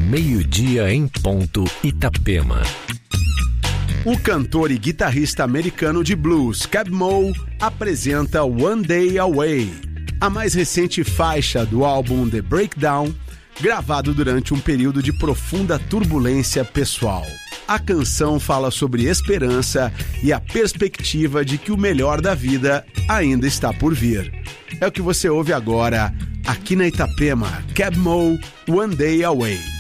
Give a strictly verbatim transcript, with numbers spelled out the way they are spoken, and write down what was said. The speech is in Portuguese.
meio-dia em ponto, Itapema. O cantor e guitarrista americano de blues, Keb Mo, apresenta One Day Away, a mais recente faixa do álbum The Breakdown, gravado durante um período de profunda turbulência pessoal. A canção fala sobre esperança e a perspectiva de que o melhor da vida ainda está por vir. É o que você ouve agora, aqui na Itapema, Keb Mo, One Day Away.